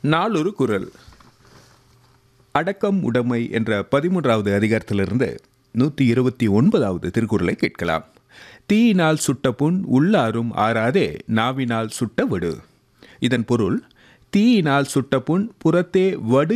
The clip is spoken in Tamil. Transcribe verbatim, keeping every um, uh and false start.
நாளொரு குறள். அடக்கம் உடைமை என்ற பதிமூன்றாவது அதிகாரத்திலிருந்து நூற்றி இருபத்தி ஒன்பதாவது திருக்குறளை கேட்கலாம். தீயினால் சுட்ட புண் உள்ளாரும் ஆறாதே நாவினால் சுட்ட வடு. இதன் பொருள், தீயினால் சுட்ட புண் புறத்தே வடு